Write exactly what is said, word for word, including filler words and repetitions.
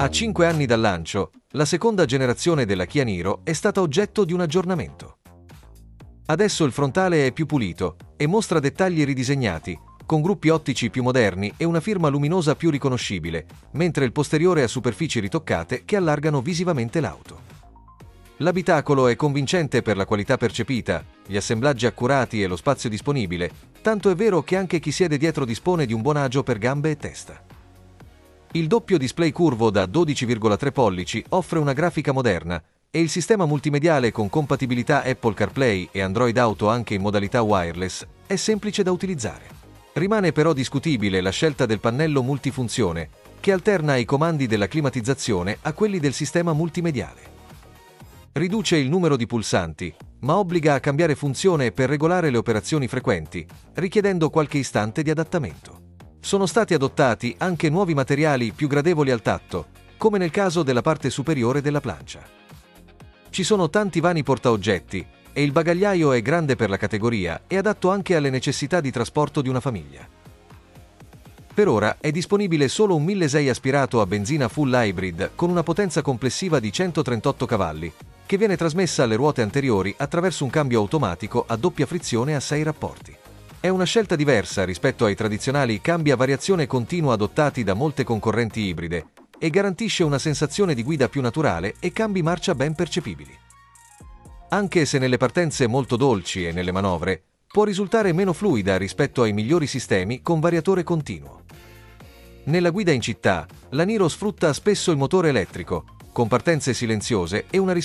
A cinque anni dal lancio, la seconda generazione della Kia Niro è stata oggetto di un aggiornamento. Adesso il frontale è più pulito e mostra dettagli ridisegnati, con gruppi ottici più moderni e una firma luminosa più riconoscibile, mentre il posteriore ha superfici ritoccate che allargano visivamente l'auto. L'abitacolo è convincente per la qualità percepita, gli assemblaggi accurati e lo spazio disponibile, tanto è vero che anche chi siede dietro dispone di un buon agio per gambe e testa. Il doppio display curvo da dodici virgola tre pollici offre una grafica moderna e il sistema multimediale con compatibilità Apple CarPlay e Android Auto anche in modalità wireless è semplice da utilizzare. Rimane però discutibile la scelta del pannello multifunzione, che alterna i comandi della climatizzazione a quelli del sistema multimediale. Riduce il numero di pulsanti, ma obbliga a cambiare funzione per regolare le operazioni frequenti, richiedendo qualche istante di adattamento. Sono stati adottati anche nuovi materiali più gradevoli al tatto, come nel caso della parte superiore della plancia. Ci sono tanti vani portaoggetti e il bagagliaio è grande per la categoria e adatto anche alle necessità di trasporto di una famiglia. Per ora è disponibile solo un mille sei aspirato a benzina full hybrid con una potenza complessiva di centotrentotto cavalli, che viene trasmessa alle ruote anteriori attraverso un cambio automatico a doppia frizione a sei rapporti. È una scelta diversa rispetto ai tradizionali cambi a variazione continua adottati da molte concorrenti ibride e garantisce una sensazione di guida più naturale e cambi marcia ben percepibili. Anche se nelle partenze molto dolci e nelle manovre, può risultare meno fluida rispetto ai migliori sistemi con variatore continuo. Nella guida in città, la Niro sfrutta spesso il motore elettrico, con partenze silenziose e una risposta